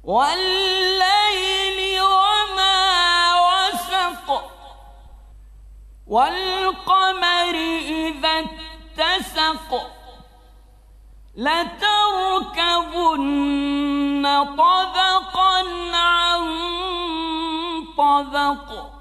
والليل وما وسق والقمر إذا اتسق لتركبن طبقا عن طبق